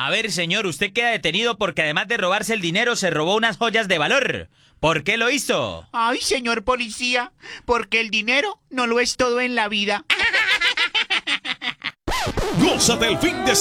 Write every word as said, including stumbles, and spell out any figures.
A ver, señor, usted queda detenido porque además de robarse el dinero, se robó unas joyas de valor. ¿Por qué lo hizo? Ay, señor policía, porque el dinero no lo es todo en la vida. Gózate el fin de